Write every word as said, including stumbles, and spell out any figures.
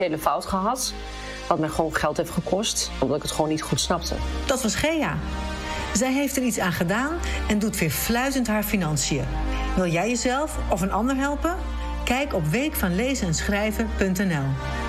hele fout gehad. Wat mij gewoon geld heeft gekost, omdat ik het gewoon niet goed snapte. Dat was Gea. Zij heeft er iets aan gedaan en doet weer fluitend haar financiën. Wil jij jezelf of een ander helpen? Kijk op week van lezen en schrijven punt n l.